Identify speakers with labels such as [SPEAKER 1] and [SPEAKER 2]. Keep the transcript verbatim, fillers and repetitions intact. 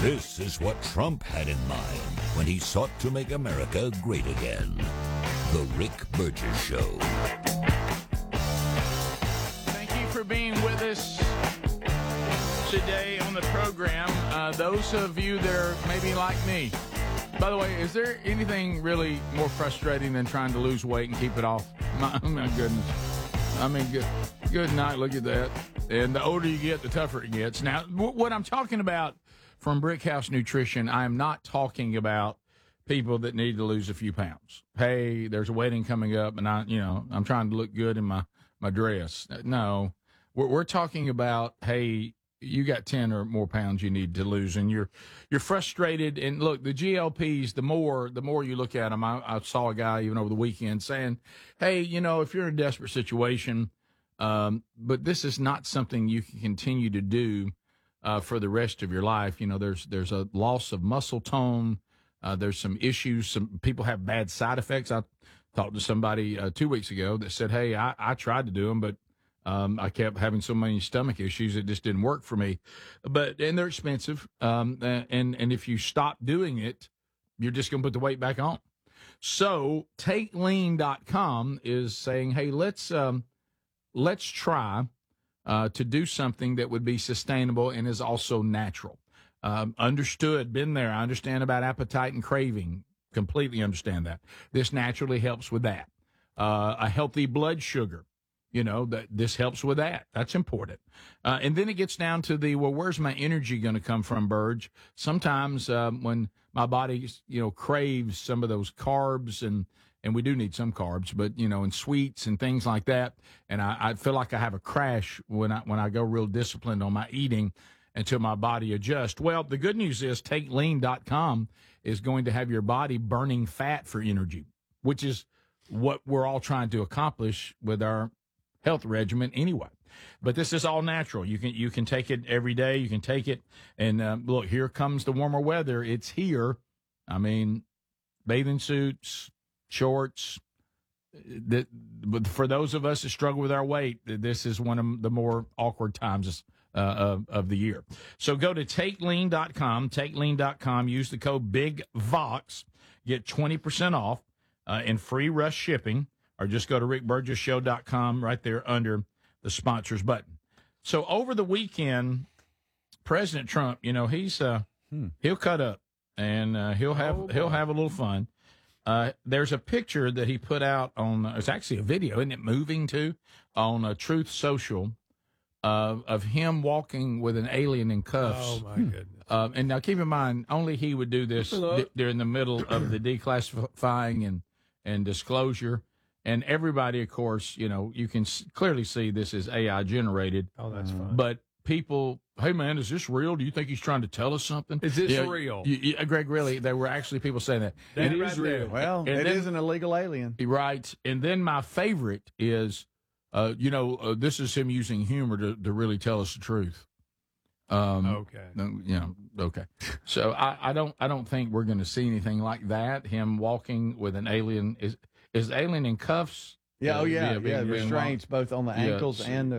[SPEAKER 1] This is what Trump had in mind when he sought to make America great again. The Rick Burgess Show.
[SPEAKER 2] Thank you for being with us today on the program. Uh, those of you that are maybe like me. By the way, is there anything really more frustrating than trying to lose weight and keep it off? My, my goodness. I mean, good, good night. Look at that. And the older you get, the tougher it gets. Now, w- what I'm talking about from Brickhouse Nutrition, I am not talking about people that need to lose a few pounds. Hey, there's a wedding coming up, and I, you know, I'm trying to look good in my, my dress. No, we're, we're talking about, hey, you got ten or more pounds you need to lose, and you're you're frustrated. And look, the G L Ps, the more the more you look at them, I, I saw a guy even over the weekend saying, hey, you know, if you're in a desperate situation, um, but this is not something you can continue to do uh, for the rest of your life. You know, there's there's a loss of muscle tone. Uh, there's some issues. Some people have bad side effects. I talked to somebody uh, two weeks ago that said, hey, I, I tried to do them, but Um, I kept having so many stomach issues, it just didn't work for me. But, and they're expensive. Um, and, and if you stop doing it, you're just going to put the weight back on. So take lean dot com is saying, hey, let's, um, let's try, uh, to do something that would be sustainable and is also natural. Um, understood, been there. I understand about appetite and craving. Completely understand that. This naturally helps with that. Uh, a healthy blood sugar. You know, that this helps with that. That's important. Uh, and then it gets down to the, well, where's my energy going to come from, Burge? Sometimes um, when my body, you know, craves some of those carbs, and, and we do need some carbs, but, you know, and sweets and things like that. And I, I feel like I have a crash when I, when I go real disciplined on my eating until my body adjusts. Well, the good news is take lean dot com is going to have your body burning fat for energy, which is what we're all trying to accomplish with our health regimen anyway. But this is all natural. You can you can take it every day. You can take it. And uh, look, here comes the warmer weather. It's here. I mean, bathing suits, shorts. That, but for those of us that struggle with our weight, this is one of the more awkward times uh, of, of the year. So go to take lean dot com, take lean dot com, use the code BIGVOX, get twenty percent off uh, and free rush shipping. Or just go to rick burgess show dot com right there under the sponsors button. So over the weekend, President Trump, you know, he's uh, hmm. he'll cut up and uh, he'll have oh, he'll have a little fun. Uh, there's a picture that he put out on. Uh, it's actually a video, isn't it? Moving too on uh, Truth Social uh, of him walking with an alien in cuffs.
[SPEAKER 3] Oh my goodness!
[SPEAKER 2] Uh, and now keep in mind, only he would do this d- during the middle of the declassifying and and disclosure. And everybody, of course, you know, you can s- clearly see this is A I generated.
[SPEAKER 3] Oh, that's fun.
[SPEAKER 2] But people, hey, man, is this real? Do you think he's trying to tell us something?
[SPEAKER 3] Is this
[SPEAKER 2] yeah,
[SPEAKER 3] real?
[SPEAKER 2] You, you, Greg, really, there were actually people saying that.
[SPEAKER 3] That
[SPEAKER 2] it
[SPEAKER 3] right
[SPEAKER 2] is
[SPEAKER 3] there.
[SPEAKER 2] real.
[SPEAKER 4] Well,
[SPEAKER 2] and
[SPEAKER 4] it
[SPEAKER 2] then,
[SPEAKER 4] is an illegal alien.
[SPEAKER 2] Right. And then my favorite is, uh, you know, uh, this is him using humor to, to really tell us the truth. Um,
[SPEAKER 3] okay.
[SPEAKER 2] No, you know, okay. So I, I don't, I don't think we're going to see anything like that. Him walking with an alien is, is the alien in cuffs?
[SPEAKER 4] Yeah,
[SPEAKER 2] Uh,
[SPEAKER 4] oh yeah,
[SPEAKER 2] being-
[SPEAKER 4] yeah.
[SPEAKER 2] being
[SPEAKER 4] Restraints both on the
[SPEAKER 2] Yeah,
[SPEAKER 4] ankles
[SPEAKER 2] so-
[SPEAKER 4] and the